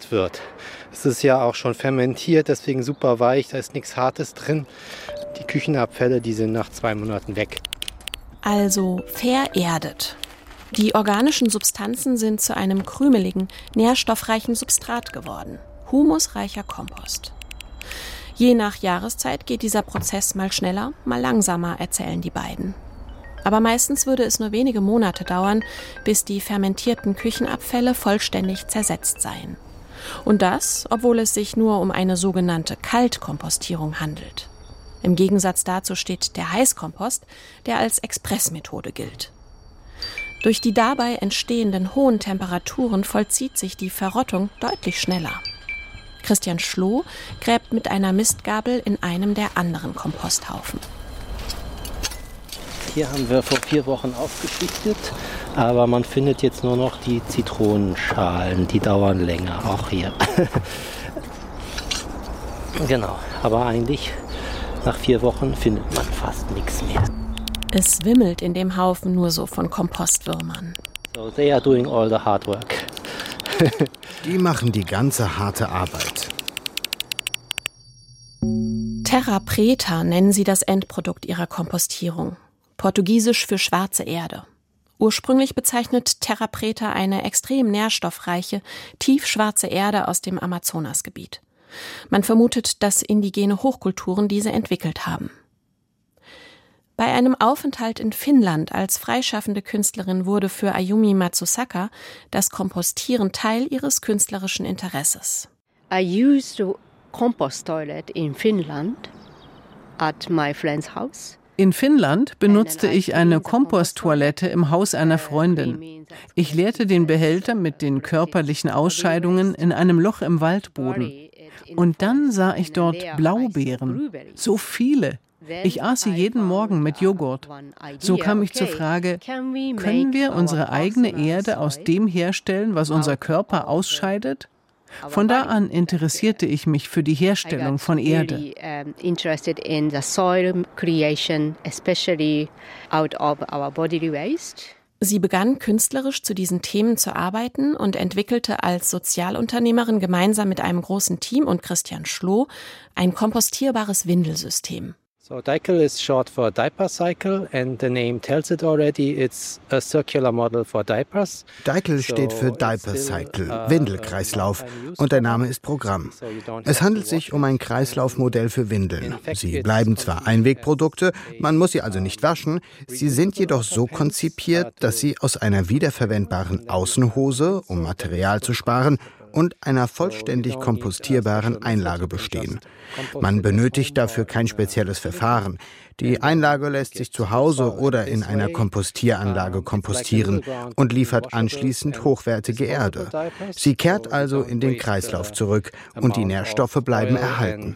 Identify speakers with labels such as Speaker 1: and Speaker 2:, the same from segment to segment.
Speaker 1: Kompost wird. Es ist ja auch schon fermentiert, deswegen super weich, da ist nichts Hartes drin. Die Küchenabfälle, die sind nach 2 Monaten weg.
Speaker 2: Also vererdet. Die organischen Substanzen sind zu einem krümeligen, nährstoffreichen Substrat geworden. Humusreicher Kompost. Je nach Jahreszeit geht dieser Prozess mal schneller, mal langsamer, erzählen die beiden. Aber meistens würde es nur wenige Monate dauern, bis die fermentierten Küchenabfälle vollständig zersetzt seien. Und das, obwohl es sich nur um eine sogenannte Kaltkompostierung handelt. Im Gegensatz dazu steht der Heißkompost, der als Expressmethode gilt. Durch die dabei entstehenden hohen Temperaturen vollzieht sich die Verrottung deutlich schneller. Christian Schloh gräbt mit einer Mistgabel in einem der anderen Komposthaufen.
Speaker 1: Hier haben wir vor 4 Wochen aufgeschichtet, aber man findet jetzt nur noch die Zitronenschalen, die dauern länger, auch hier. Genau, aber eigentlich nach 4 Wochen findet man fast nichts mehr.
Speaker 2: Es wimmelt in dem Haufen nur so von Kompostwürmern.
Speaker 1: So, they are doing all the hard work.
Speaker 3: Die machen die ganze harte Arbeit.
Speaker 2: Terra preta nennen sie das Endprodukt ihrer Kompostierung. Portugiesisch für schwarze Erde. Ursprünglich bezeichnet Terra preta eine extrem nährstoffreiche, tiefschwarze Erde aus dem Amazonasgebiet. Man vermutet, dass indigene Hochkulturen diese entwickelt haben. Bei einem Aufenthalt in Finnland als freischaffende Künstlerin wurde für Ayumi Matsusaka das Kompostieren Teil ihres künstlerischen Interesses.
Speaker 4: I used a compost toilet in Finland at my friend's house.
Speaker 5: In Finnland benutzte ich eine Komposttoilette im Haus einer Freundin. Ich leerte den Behälter mit den körperlichen Ausscheidungen in einem Loch im Waldboden. Und dann sah ich dort Blaubeeren. So viele. Ich aß sie jeden Morgen mit Joghurt. So kam ich zur Frage, können wir unsere eigene Erde aus dem herstellen, was unser Körper ausscheidet? Von da an interessierte ich mich für die Herstellung von Erde.
Speaker 2: Sie begann künstlerisch zu diesen Themen zu arbeiten und entwickelte als Sozialunternehmerin gemeinsam mit einem großen Team und Christian Schloh ein kompostierbares Windelsystem.
Speaker 1: So Deikel is short for diaper cycle and the name tells it already, it's a circular model for diapers.
Speaker 3: Deikel steht für Diaper Cycle, Windelkreislauf, und der Name ist Programm. Es handelt sich um ein Kreislaufmodell für Windeln. Sie bleiben zwar Einwegprodukte, man muss sie also nicht waschen, sie sind jedoch so konzipiert, dass sie aus einer wiederverwendbaren Außenhose, um Material zu sparen, und einer vollständig kompostierbaren Einlage bestehen. Man benötigt dafür kein spezielles Verfahren. Die Einlage lässt sich zu Hause oder in einer Kompostieranlage kompostieren und liefert anschließend hochwertige Erde. Sie kehrt also in den Kreislauf zurück und die Nährstoffe bleiben erhalten.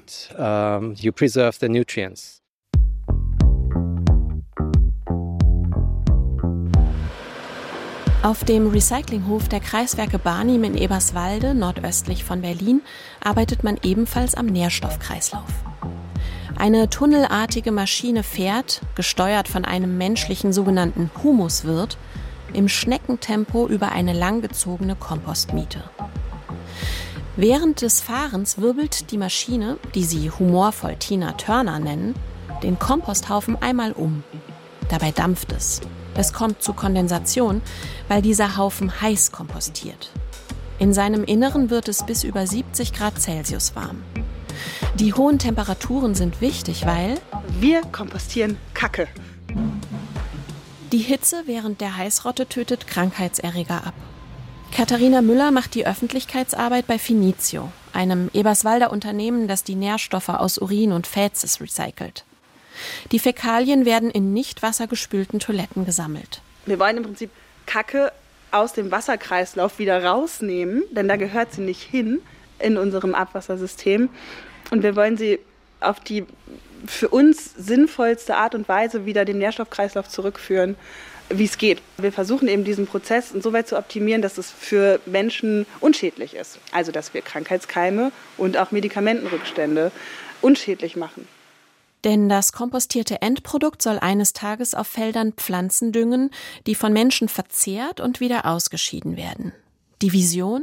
Speaker 2: Auf dem Recyclinghof der Kreiswerke Barnim in Eberswalde, nordöstlich von Berlin, arbeitet man ebenfalls am Nährstoffkreislauf. Eine tunnelartige Maschine fährt, gesteuert von einem menschlichen sogenannten Humuswirt, im Schneckentempo über eine langgezogene Kompostmiete. Während des Fahrens wirbelt die Maschine, die sie humorvoll Tina Turner nennen, den Komposthaufen einmal um. Dabei dampft es. Es kommt zu Kondensation, weil dieser Haufen heiß kompostiert. In seinem Inneren wird es bis über 70 Grad Celsius warm. Die hohen Temperaturen sind wichtig, weil
Speaker 6: wir kompostieren Kacke.
Speaker 2: Die Hitze während der Heißrotte tötet Krankheitserreger ab. Katharina Müller macht die Öffentlichkeitsarbeit bei Finizio, einem Eberswalder Unternehmen, das die Nährstoffe aus Urin und Fäzes recycelt. Die Fäkalien werden in nicht wassergespülten Toiletten gesammelt.
Speaker 6: Wir wollen im Prinzip Kacke aus dem Wasserkreislauf wieder rausnehmen, denn da gehört sie nicht hin in unserem Abwassersystem. Und wir wollen sie auf die für uns sinnvollste Art und Weise wieder den Nährstoffkreislauf zurückführen, wie es geht. Wir versuchen eben diesen Prozess insoweit zu optimieren, dass es für Menschen unschädlich ist. Also dass wir Krankheitskeime und auch Medikamentenrückstände unschädlich machen.
Speaker 2: Denn das kompostierte Endprodukt soll eines Tages auf Feldern Pflanzen düngen, die von Menschen verzehrt und wieder ausgeschieden werden. Die Vision?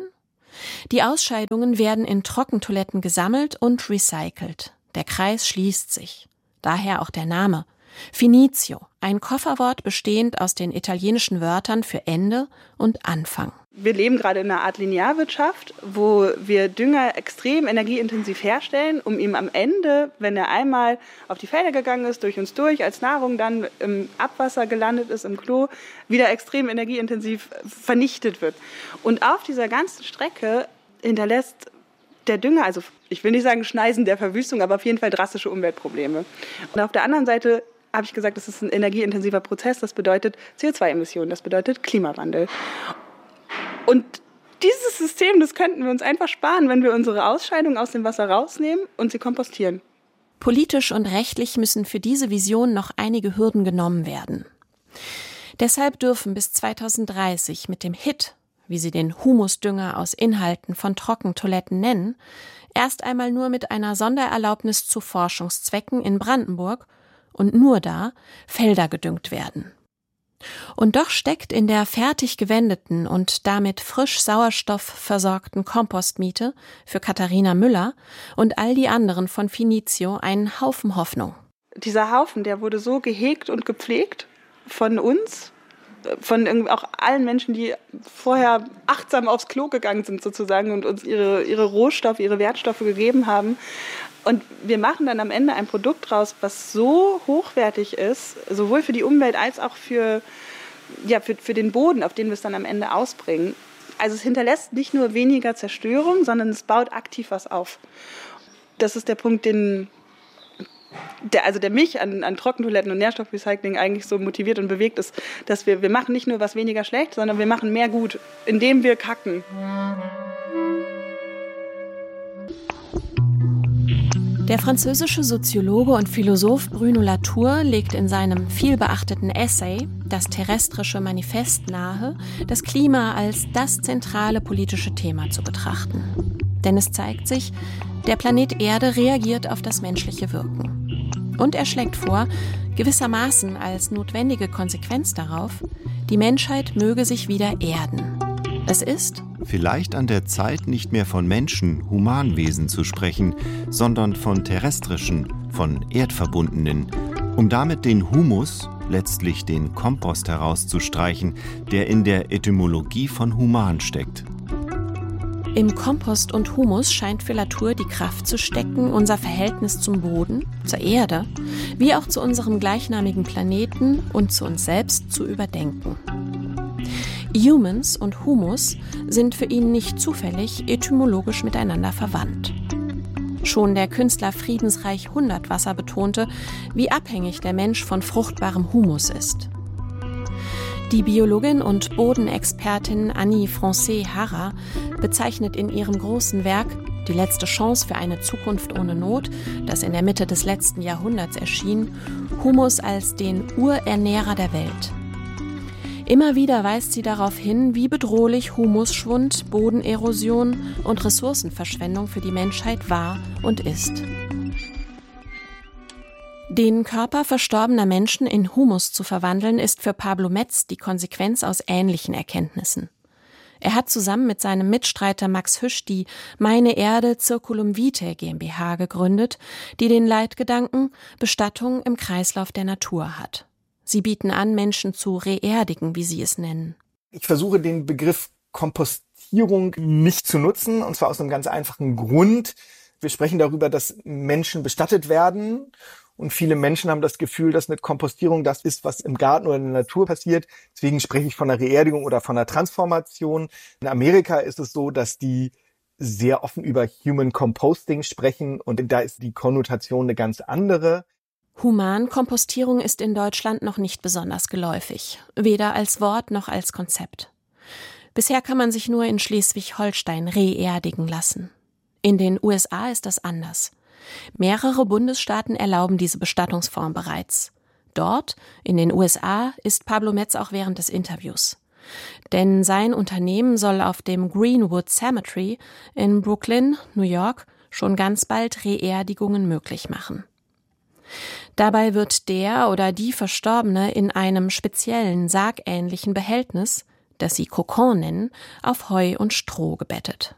Speaker 2: Die Ausscheidungen werden in Trockentoiletten gesammelt und recycelt. Der Kreis schließt sich. Daher auch der Name. Finitio, ein Kofferwort bestehend aus den italienischen Wörtern für Ende und Anfang.
Speaker 6: Wir leben gerade in einer Art Linearwirtschaft, wo wir Dünger extrem energieintensiv herstellen, um ihn am Ende, wenn er einmal auf die Felder gegangen ist, durch uns durch, als Nahrung dann im Abwasser gelandet ist, im Klo, wieder extrem energieintensiv vernichtet wird. Und auf dieser ganzen Strecke hinterlässt der Dünger, also ich will nicht sagen Schneisen der Verwüstung, aber auf jeden Fall drastische Umweltprobleme. Und auf der anderen Seite habe ich gesagt, das ist ein energieintensiver Prozess, das bedeutet CO2-Emissionen, das bedeutet Klimawandel. Und dieses System, das könnten wir uns einfach sparen, wenn wir unsere Ausscheidungen aus dem Wasser rausnehmen und sie kompostieren.
Speaker 2: Politisch und rechtlich müssen für diese Vision noch einige Hürden genommen werden. Deshalb dürfen bis 2030 mit dem HIT, wie sie den Humusdünger aus Inhalten von Trockentoiletten nennen, erst einmal nur mit einer Sondererlaubnis zu Forschungszwecken in Brandenburg und nur da Felder gedüngt werden. Und doch steckt in der fertig gewendeten und damit frisch sauerstoffversorgten Kompostmiete für Katharina Müller und all die anderen von Finitio ein Haufen Hoffnung.
Speaker 6: Dieser Haufen, der wurde so gehegt und gepflegt von uns, von auch allen Menschen, die vorher achtsam aufs Klo gegangen sind sozusagen und uns ihre Rohstoffe, ihre Wertstoffe gegeben haben. Und wir machen dann am Ende ein Produkt draus, was so hochwertig ist, sowohl für die Umwelt als auch für den Boden, auf den wir es dann am Ende ausbringen. Also es hinterlässt nicht nur weniger Zerstörung, sondern es baut aktiv was auf. Das ist der Punkt, der mich an Trockentoiletten und Nährstoffrecycling eigentlich so motiviert und bewegt ist, dass wir machen nicht nur was weniger schlecht, sondern wir machen mehr gut, indem wir kacken.
Speaker 2: Der französische Soziologe und Philosoph Bruno Latour legt in seinem vielbeachteten Essay »Das terrestrische Manifest« nahe, das Klima als das zentrale politische Thema zu betrachten. Denn es zeigt sich, der Planet Erde reagiert auf das menschliche Wirken. Und er schlägt vor, gewissermaßen als notwendige Konsequenz darauf, die Menschheit möge sich wieder erden. Es ist
Speaker 7: vielleicht an der Zeit, nicht mehr von Menschen, Humanwesen zu sprechen, sondern von terrestrischen, von erdverbundenen, um damit den Humus, letztlich den Kompost herauszustreichen, der in der Etymologie von human steckt.
Speaker 2: Im Kompost und Humus scheint für Latour die Kraft zu stecken, unser Verhältnis zum Boden, zur Erde, wie auch zu unserem gleichnamigen Planeten und zu uns selbst zu überdenken. Humans und Humus sind für ihn nicht zufällig etymologisch miteinander verwandt. Schon der Künstler Friedensreich Hundertwasser betonte, wie abhängig der Mensch von fruchtbarem Humus ist. Die Biologin und Bodenexpertin Annie Francais-Harrer bezeichnet in ihrem großen Werk »Die letzte Chance für eine Zukunft ohne Not«, das in der Mitte des letzten Jahrhunderts erschien, Humus als den Urernährer der Welt. Immer wieder weist sie darauf hin, wie bedrohlich Humusschwund, Bodenerosion und Ressourcenverschwendung für die Menschheit war und ist. Den Körper verstorbener Menschen in Humus zu verwandeln, ist für Pablo Metz die Konsequenz aus ähnlichen Erkenntnissen. Er hat zusammen mit seinem Mitstreiter Max Hüsch die Meine Erde Circulum Vitae GmbH gegründet, die den Leitgedanken Bestattung im Kreislauf der Natur hat. Sie bieten an, Menschen zu reerdigen, wie sie es nennen.
Speaker 8: Ich versuche den Begriff Kompostierung nicht zu nutzen, und zwar aus einem ganz einfachen Grund. Wir sprechen darüber, dass Menschen bestattet werden. Und viele Menschen haben das Gefühl, dass eine Kompostierung das ist, was im Garten oder in der Natur passiert. Deswegen spreche ich von einer Reerdigung oder von einer Transformation. In Amerika ist es so, dass die sehr offen über Human Composting sprechen. Und da ist die Konnotation eine ganz andere.
Speaker 2: Humankompostierung ist in Deutschland noch nicht besonders geläufig, weder als Wort noch als Konzept. Bisher kann man sich nur in Schleswig-Holstein reerdigen lassen. In den USA ist das anders. Mehrere Bundesstaaten erlauben diese Bestattungsform bereits. Dort, in den USA, ist Pablo Metz auch während des Interviews. Denn sein Unternehmen soll auf dem Greenwood Cemetery in Brooklyn, New York, schon ganz bald Reerdigungen möglich machen. Dabei wird der oder die Verstorbene in einem speziellen sargähnlichen Behältnis, das sie Kokon nennen, auf Heu und Stroh gebettet.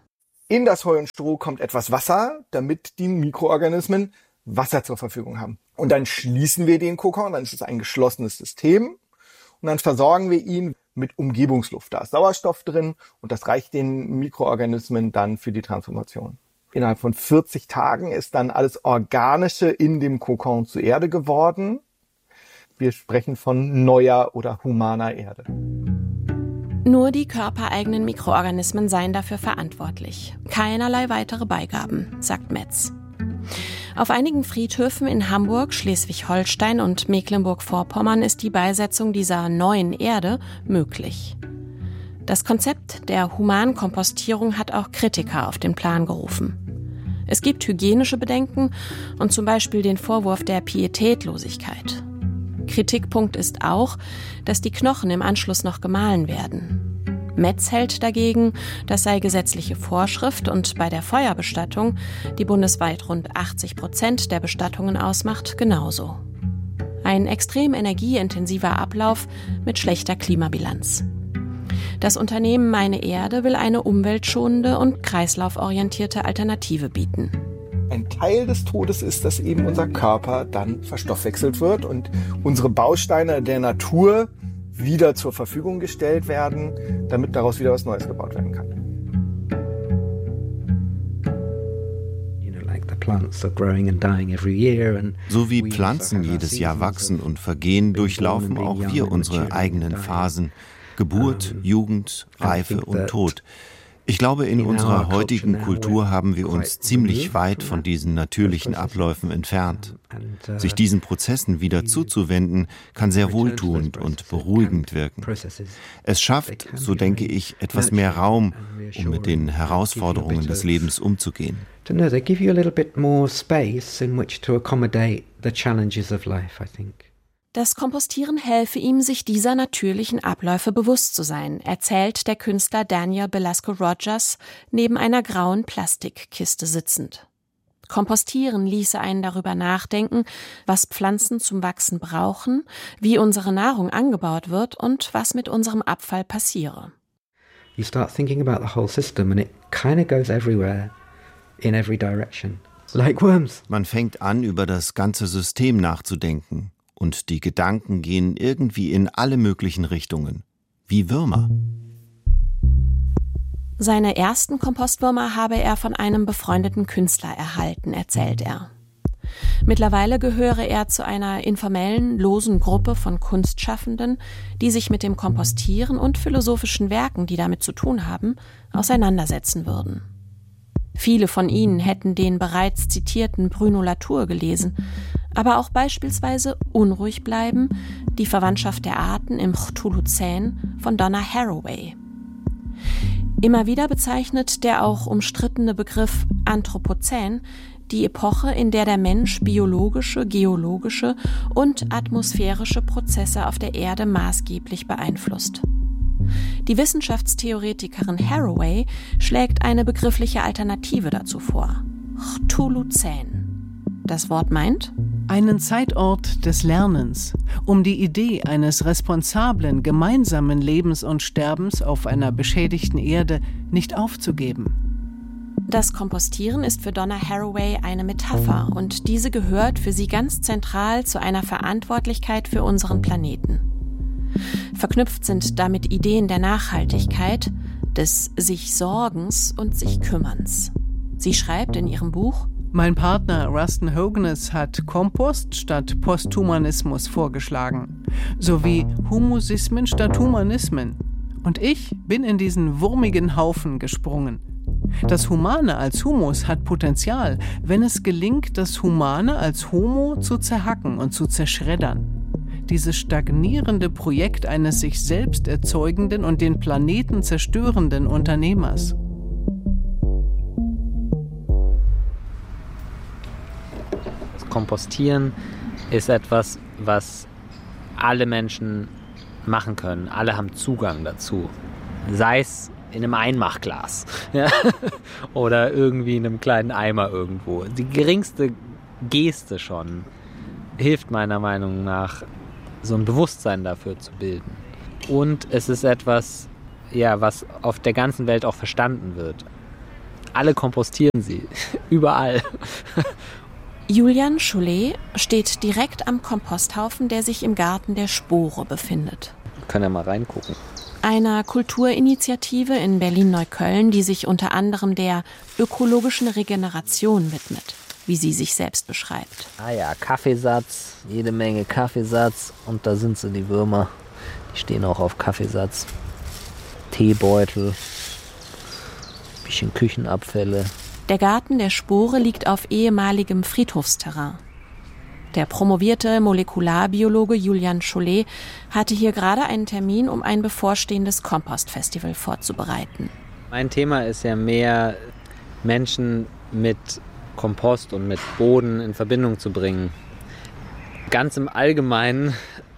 Speaker 8: In das Heu und Stroh kommt etwas Wasser, damit die Mikroorganismen Wasser zur Verfügung haben. Und dann schließen wir den Kokon, dann ist es ein geschlossenes System und dann versorgen wir ihn mit Umgebungsluft. Da ist Sauerstoff drin und das reicht den Mikroorganismen dann für die Transformation. Innerhalb von 40 Tagen ist dann alles Organische in dem Kokon zur Erde geworden. Wir sprechen von neuer oder humaner Erde.
Speaker 2: Nur die körpereigenen Mikroorganismen seien dafür verantwortlich. Keinerlei weitere Beigaben, sagt Metz. Auf einigen Friedhöfen in Hamburg, Schleswig-Holstein und Mecklenburg-Vorpommern ist die Beisetzung dieser neuen Erde möglich. Das Konzept der Humankompostierung hat auch Kritiker auf den Plan gerufen. Es gibt hygienische Bedenken und zum Beispiel den Vorwurf der Pietätlosigkeit. Kritikpunkt ist auch, dass die Knochen im Anschluss noch gemahlen werden. Metz hält dagegen, das sei gesetzliche Vorschrift und bei der Feuerbestattung, die bundesweit rund 80% der Bestattungen ausmacht, genauso. Ein extrem energieintensiver Ablauf mit schlechter Klimabilanz. Das Unternehmen Meine Erde will eine umweltschonende und kreislauforientierte Alternative bieten.
Speaker 8: Ein Teil des Todes ist, dass eben unser Körper dann verstoffwechselt wird und unsere Bausteine der Natur wieder zur Verfügung gestellt werden, damit daraus wieder was Neues gebaut werden kann.
Speaker 7: So wie Pflanzen jedes Jahr wachsen und vergehen, durchlaufen auch wir unsere eigenen Phasen: Geburt, Jugend, Reife und Tod. Ich glaube, in unserer heutigen Kultur haben wir uns ziemlich weit von diesen natürlichen Abläufen entfernt. Sich diesen Prozessen wieder zuzuwenden, kann sehr wohltuend und beruhigend wirken. Es schafft, so denke ich, etwas mehr Raum, um mit den Herausforderungen des Lebens umzugehen.
Speaker 2: Das Kompostieren helfe ihm, sich dieser natürlichen Abläufe bewusst zu sein, erzählt der Künstler Daniel Belasco Rogers neben einer grauen Plastikkiste sitzend. Kompostieren ließe einen darüber nachdenken, was Pflanzen zum Wachsen brauchen, wie unsere Nahrung angebaut wird und was mit unserem Abfall passiere.
Speaker 9: You start thinking about the whole system and it kind of goes everywhere, in every direction, like worms.
Speaker 7: Man fängt an, über das ganze System nachzudenken. Und die Gedanken gehen irgendwie in alle möglichen Richtungen. Wie Würmer.
Speaker 2: Seine ersten Kompostwürmer habe er von einem befreundeten Künstler erhalten, erzählt er. Mittlerweile gehöre er zu einer informellen, losen Gruppe von Kunstschaffenden, die sich mit dem Kompostieren und philosophischen Werken, die damit zu tun haben, auseinandersetzen würden. Viele von ihnen hätten den bereits zitierten Bruno Latour gelesen, aber auch beispielsweise Unruhig bleiben, die Verwandtschaft der Arten im Cthulhuzän von Donna Haraway. Immer wieder bezeichnet der auch umstrittene Begriff Anthropozän die Epoche, in der der Mensch biologische, geologische und atmosphärische Prozesse auf der Erde maßgeblich beeinflusst. Die Wissenschaftstheoretikerin Haraway schlägt eine begriffliche Alternative dazu vor: Cthulhuzän. Das Wort meint
Speaker 5: einen Zeitort des Lernens, um die Idee eines responsablen, gemeinsamen Lebens und Sterbens auf einer beschädigten Erde nicht aufzugeben.
Speaker 2: Das Kompostieren ist für Donna Haraway eine Metapher und diese gehört für sie ganz zentral zu einer Verantwortlichkeit für unseren Planeten. Verknüpft sind damit Ideen der Nachhaltigkeit, des sich Sorgens und sich Kümmerns. Sie schreibt in ihrem Buch:
Speaker 5: Mein Partner Rustin Hogeness hat Kompost statt Posthumanismus vorgeschlagen, sowie Humusismen statt Humanismen. Und ich bin in diesen wurmigen Haufen gesprungen. Das Humane als Humus hat Potenzial, wenn es gelingt, das Humane als Homo zu zerhacken und zu zerschreddern. Dieses stagnierende Projekt eines sich selbst erzeugenden und den Planeten zerstörenden Unternehmers.
Speaker 10: Kompostieren ist etwas, was alle Menschen machen können. Alle haben Zugang dazu. Sei es in einem Einmachglas, ja? Oder irgendwie in einem kleinen Eimer irgendwo. Die geringste Geste schon hilft meiner Meinung nach, so ein Bewusstsein dafür zu bilden. Und es ist etwas, ja, was auf der ganzen Welt auch verstanden wird. Alle kompostieren sie, überall.
Speaker 2: Julian Chollet steht direkt am Komposthaufen, der sich im Garten der Spore befindet.
Speaker 10: Wir können ja mal reingucken.
Speaker 2: Einer Kulturinitiative in Berlin-Neukölln, die sich unter anderem der ökologischen Regeneration widmet, wie sie sich selbst beschreibt.
Speaker 10: Ah ja, Kaffeesatz, jede Menge Kaffeesatz und da sind sie, die Würmer. Die stehen auch auf Kaffeesatz. Teebeutel, bisschen Küchenabfälle.
Speaker 2: Der Garten der Spore liegt auf ehemaligem Friedhofsterrain. Der promovierte Molekularbiologe Julian Chollet hatte hier gerade einen Termin, um ein bevorstehendes Kompostfestival vorzubereiten.
Speaker 10: Mein Thema ist ja mehr, Menschen mit Kompost und mit Boden in Verbindung zu bringen. Ganz im Allgemeinen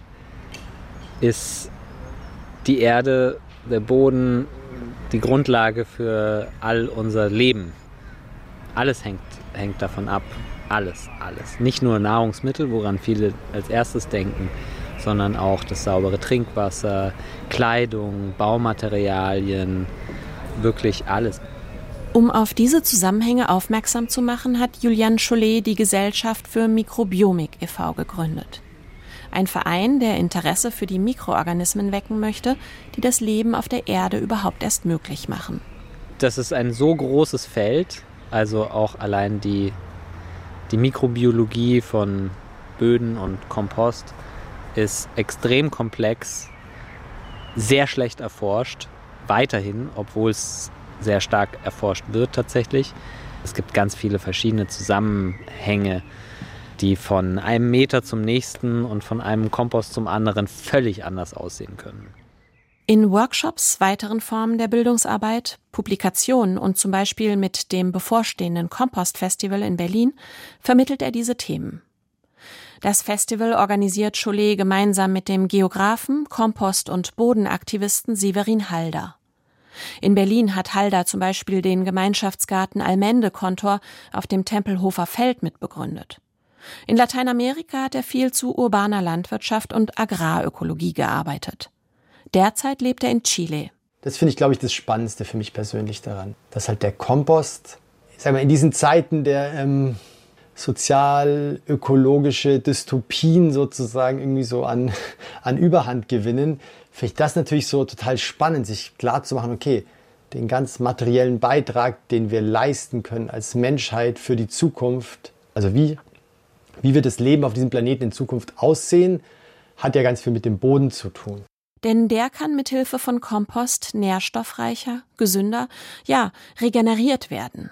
Speaker 10: ist die Erde, der Boden, die Grundlage für all unser Leben. Alles hängt davon ab. Alles. Nicht nur Nahrungsmittel, woran viele als erstes denken, sondern auch das saubere Trinkwasser, Kleidung, Baumaterialien, wirklich alles.
Speaker 2: Um auf diese Zusammenhänge aufmerksam zu machen, hat Julian Chollet die Gesellschaft für Mikrobiomik e.V. gegründet. Ein Verein, der Interesse für die Mikroorganismen wecken möchte, die das Leben auf der Erde überhaupt erst möglich machen.
Speaker 10: Das ist ein so großes Feld, also auch allein die Mikrobiologie von Böden und Kompost ist extrem komplex, sehr schlecht erforscht, weiterhin, obwohl es sehr stark erforscht wird tatsächlich. Es gibt ganz viele verschiedene Zusammenhänge, die von einem Meter zum nächsten und von einem Kompost zum anderen völlig anders aussehen können.
Speaker 2: In Workshops, weiteren Formen der Bildungsarbeit, Publikationen und zum Beispiel mit dem bevorstehenden Kompostfestival in Berlin vermittelt er diese Themen. Das Festival organisiert Chollet gemeinsam mit dem Geographen, Kompost- und Bodenaktivisten Severin Halder. In Berlin hat Halder zum Beispiel den Gemeinschaftsgarten Allmende-Kontor auf dem Tempelhofer Feld mitbegründet. In Lateinamerika hat er viel zu urbaner Landwirtschaft und Agrarökologie gearbeitet. Derzeit lebt er in Chile.
Speaker 11: Das finde ich, glaube ich, das Spannendste für mich persönlich daran. Dass halt der Kompost, ich sag mal, in diesen Zeiten der sozial-ökologische Dystopien sozusagen irgendwie so an Überhand gewinnen, finde ich das natürlich so total spannend, sich klar zu machen, okay, den ganz materiellen Beitrag, den wir leisten können als Menschheit für die Zukunft, also wie wird das Leben auf diesem Planeten in Zukunft aussehen, hat ja ganz viel mit dem Boden zu tun.
Speaker 2: Denn der kann mithilfe von Kompost nährstoffreicher, gesünder, regeneriert werden.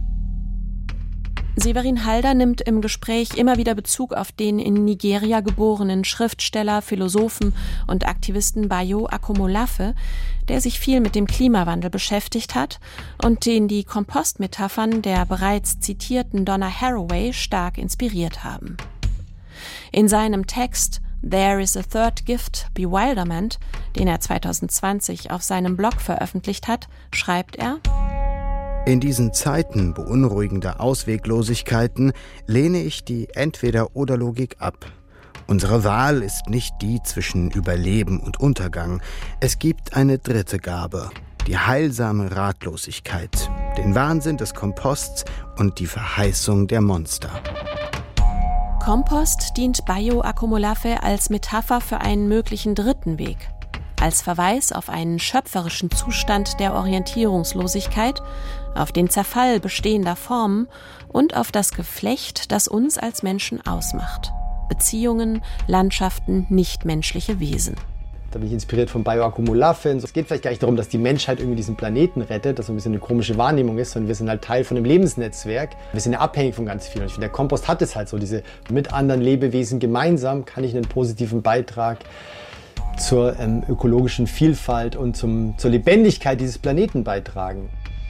Speaker 2: Severin Halder nimmt im Gespräch immer wieder Bezug auf den in Nigeria geborenen Schriftsteller, Philosophen und Aktivisten Bayo Akomolafe, der sich viel mit dem Klimawandel beschäftigt hat und den die Kompostmetaphern der bereits zitierten Donna Haraway stark inspiriert haben. In seinem Text There is a Third Gift, Bewilderment, den er 2020 auf seinem Blog veröffentlicht hat, schreibt er:
Speaker 3: In diesen Zeiten beunruhigender Ausweglosigkeiten lehne ich die Entweder-oder-Logik ab. Unsere Wahl ist nicht die zwischen Überleben und Untergang. Es gibt eine dritte Gabe, die heilsame Ratlosigkeit, den Wahnsinn des Komposts und die Verheißung der Monster.
Speaker 2: Kompost dient Bayo Akomolafe als Metapher für einen möglichen dritten Weg, als Verweis auf einen schöpferischen Zustand der Orientierungslosigkeit, auf den Zerfall bestehender Formen und auf das Geflecht, das uns als Menschen ausmacht. Beziehungen, Landschaften, nichtmenschliche Wesen.
Speaker 11: Da bin ich inspiriert von Bayo Akomolafe. Es geht vielleicht gar nicht darum, dass die Menschheit irgendwie diesen Planeten rettet, dass so ein bisschen eine komische Wahrnehmung ist, sondern wir sind halt Teil von einem Lebensnetzwerk. Wir sind ja abhängig von ganz vielen. Und ich finde, der Kompost hat es halt so, diese mit anderen Lebewesen gemeinsam kann ich einen positiven Beitrag zur ökologischen Vielfalt und zur Lebendigkeit dieses Planeten beitragen.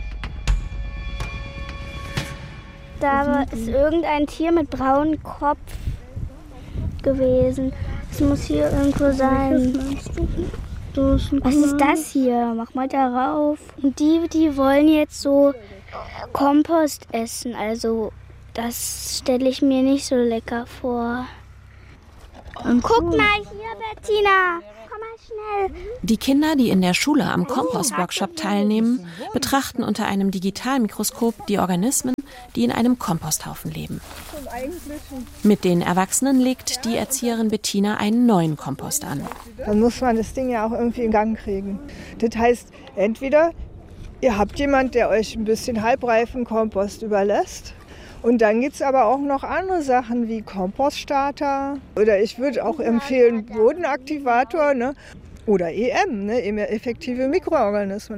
Speaker 12: Da ist irgendein Tier mit braunem Kopf gewesen. Es muss hier irgendwo sein. Was ist das hier? Mach mal darauf. Und die wollen jetzt so Kompost essen. Also das stelle ich mir nicht so lecker vor. Und guck mal hier, Bettina. Komm mal
Speaker 2: Die Kinder, die in der Schule am Kompostworkshop teilnehmen, betrachten unter einem Digitalmikroskop die Organismen, die in einem Komposthaufen leben. Mit den Erwachsenen legt die Erzieherin Bettina einen neuen Kompost an.
Speaker 13: Dann muss man das Ding ja auch irgendwie in Gang kriegen. Das heißt, entweder ihr habt jemanden, der euch ein bisschen halbreifen Kompost überlässt. Und dann gibt es aber auch noch andere Sachen wie Kompoststarter. Oder ich würde auch empfehlen Bodenaktivator, ne? Oder EM, ne? Effektive Mikroorganismen.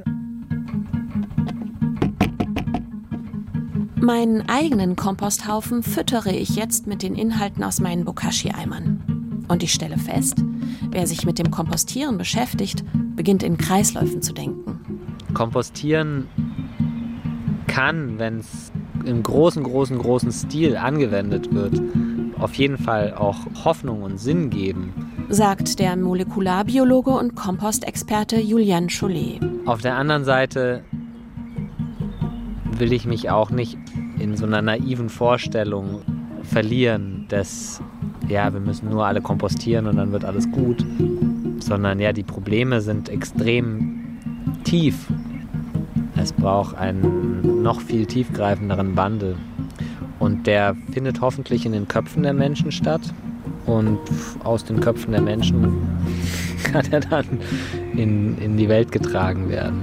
Speaker 2: Meinen eigenen Komposthaufen füttere ich jetzt mit den Inhalten aus meinen Bokashi-Eimern. Und ich stelle fest, wer sich mit dem Kompostieren beschäftigt, beginnt in Kreisläufen zu denken.
Speaker 10: Kompostieren kann, wenn es im großen Stil angewendet wird, auf jeden Fall auch Hoffnung und Sinn geben,
Speaker 2: sagt der Molekularbiologe und Kompostexperte Julian Chollet.
Speaker 10: Auf der anderen Seite will ich mich auch nicht in so einer naiven Vorstellung verlieren, dass wir müssen nur alle kompostieren und dann wird alles gut, sondern die Probleme sind extrem tief. Es braucht einen noch viel tiefgreifenderen Wandel. Und der findet hoffentlich in den Köpfen der Menschen statt. Und aus den Köpfen der Menschen kann er dann in die Welt getragen werden.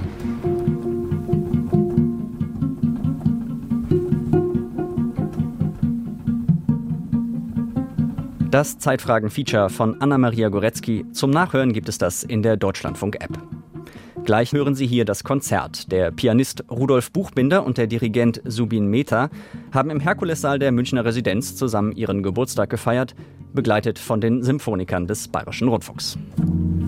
Speaker 14: Das Zeitfragen-Feature von Anna-Maria Goretzky. Zum Nachhören gibt es das in der Deutschlandfunk-App. Gleich hören Sie hier das Konzert. Der Pianist Rudolf Buchbinder und der Dirigent Subin Mehta haben im Herkulessaal der Münchner Residenz zusammen ihren Geburtstag gefeiert, begleitet von den Symphonikern des Bayerischen Rundfunks.